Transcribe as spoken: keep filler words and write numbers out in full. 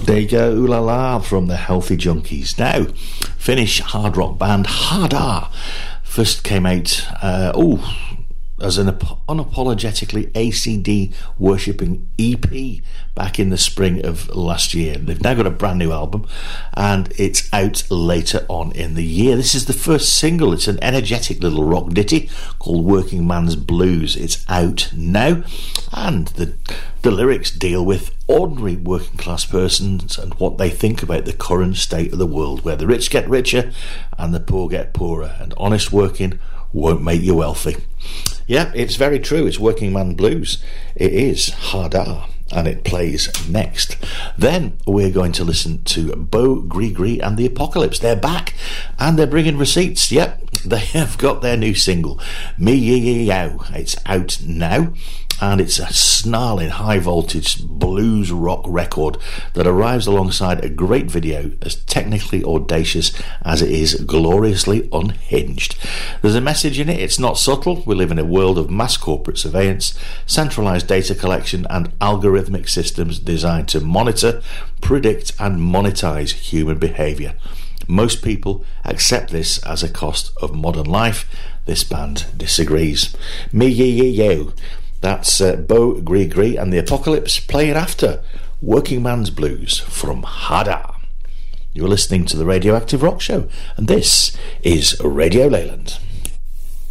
There you go, Ooh La La from the Healthy Junkies. Now, Finnish hard rock band Hardar first came out, uh, oh, as an unapologetically A C D worshipping E P back in the spring of last year. They've now got a brand new album and it's out later on in the year. This is the first single. It's an energetic little rock ditty called Working Man's Blues. It's out now, and the the lyrics deal with ordinary working class persons and what they think about the current state of the world, where the rich get richer and the poor get poorer, and honest working won't make you wealthy. Yeah, it's very true. It's Working Man Blues. It is Hardar, and it plays next. Then we're going to listen to Bo Grigri and the Apocalypse. They're back, and they're bringing receipts. Yep, they have got their new single, Me Ye Ye Yow. It's out now, and it's a snarling high voltage blues rock record that arrives alongside a great video as technically audacious as it is gloriously unhinged. There's a message in it. It's not subtle. We live in a world of mass corporate surveillance, centralized data collection, and algorithmic systems designed to monitor, predict, and monetize human behavior. Most people accept this as a cost of modern life. This band disagrees. Me Ye Ye Yo. That's uh, Bo Grigri and the Apocalypse playing after Working Man's Blues from Hardar. You're listening to the Radioactive Rock Show, and this is Radio Leyland.